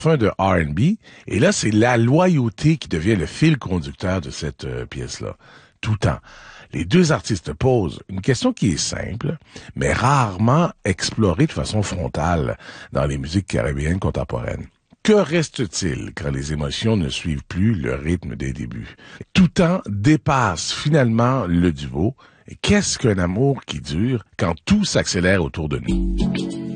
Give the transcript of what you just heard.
fin de R&B, et là, c'est la loyauté qui devient le fil conducteur de cette pièce-là, tout le temps. Les deux artistes posent une question qui est simple, mais rarement explorée de façon frontale dans les musiques caribéennes contemporaines. Que reste-t-il quand les émotions ne suivent plus le rythme des débuts? Tout temps dépasse finalement le duo. Et qu'est-ce qu'un amour qui dure quand tout s'accélère autour de nous?